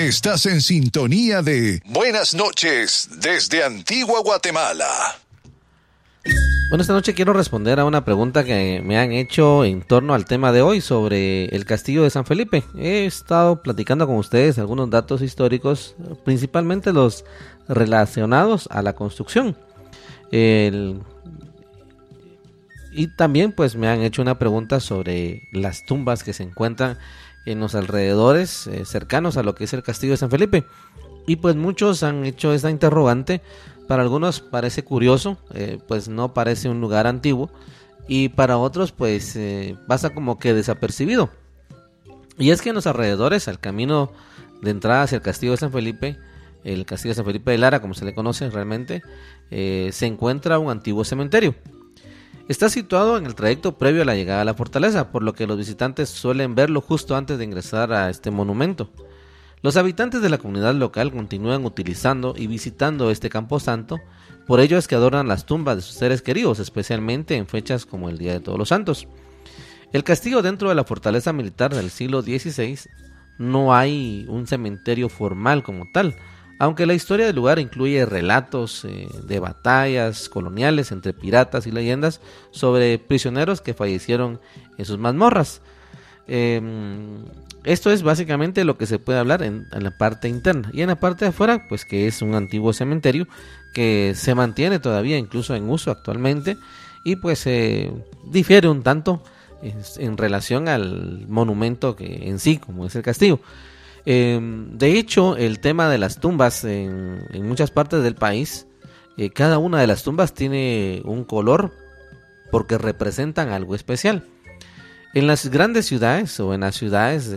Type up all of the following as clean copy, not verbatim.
Estás en sintonía de Buenas noches desde Antigua Guatemala. Bueno, esta noche quiero responder a una pregunta que me han hecho en torno al tema de hoy sobre el castillo de San Felipe. He estado platicando con ustedes algunos datos históricos, principalmente los relacionados a la construcción. Y también pues me han hecho una pregunta sobre las tumbas que se encuentran en los alrededores cercanos a lo que es el castillo de San Felipe. Y pues muchos han hecho esta interrogante. Para algunos parece curioso, pues no parece un lugar antiguo, y para otros pues pasa como que desapercibido. Y es que en los alrededores, al camino de entrada hacia el castillo de San Felipe, el castillo de San Felipe de Lara, como se le conoce realmente, se encuentra un antiguo cementerio. Está situado en el trayecto previo a la llegada a la fortaleza, por lo que los visitantes suelen verlo justo antes de ingresar a este monumento. Los habitantes de la comunidad local continúan utilizando y visitando este camposanto, por ello es que adornan las tumbas de sus seres queridos, especialmente en fechas como el Día de Todos los Santos. El castillo dentro de la fortaleza militar del siglo XVI no hay un cementerio formal como tal, aunque la historia del lugar incluye relatos de batallas coloniales entre piratas y leyendas sobre prisioneros que fallecieron en sus mazmorras. Esto es básicamente lo que se puede hablar en la parte interna, y en la parte de afuera pues que es un antiguo cementerio que se mantiene todavía incluso en uso actualmente, y pues difiere un tanto en relación al monumento que en sí, como es el castillo. De hecho, el tema de las tumbas en muchas partes del país, cada una de las tumbas tiene un color porque representan algo especial. En las grandes ciudades o en las ciudades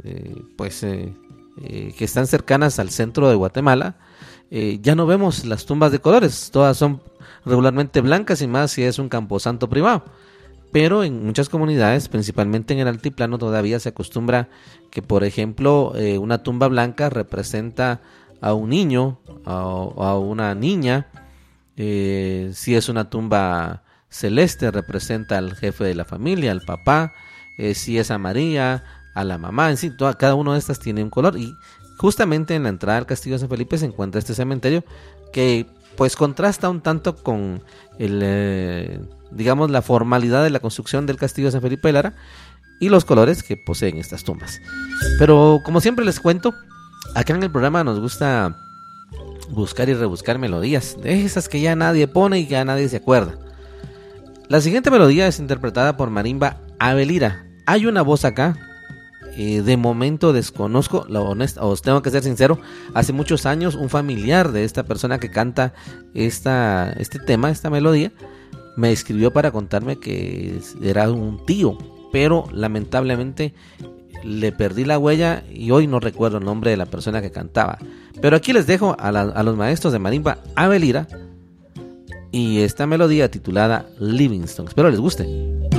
que están cercanas al centro de Guatemala, ya no vemos las tumbas de colores, todas son regularmente blancas, y más si es un camposanto privado. Pero en muchas comunidades, principalmente en el altiplano, todavía se acostumbra que, por ejemplo, una tumba blanca representa a un niño o a una niña. Si es una tumba celeste, representa al jefe de la familia, al papá. Si es amarilla, a la mamá. En sí, cada una de estas tiene un color, y justamente en la entrada al castillo de San Felipe se encuentra este cementerio que pues contrasta un tanto con digamos la formalidad de la construcción del castillo de San Felipe de Lara y los colores que poseen estas tumbas. Pero como siempre les cuento, acá en el programa nos gusta buscar y rebuscar melodías de esas que ya nadie pone y que ya nadie se acuerda. La siguiente melodía es interpretada por Marimba Ave Lira. Hay una voz acá, de momento desconozco, os tengo que ser sincero, hace muchos años un familiar de esta persona que canta este tema, esta melodía, me escribió para contarme que era un tío, pero lamentablemente le perdí la huella y hoy no recuerdo el nombre de la persona que cantaba. Pero aquí les dejo a los maestros de Marimba Ave Lira y esta melodía titulada Livingston. Espero les guste.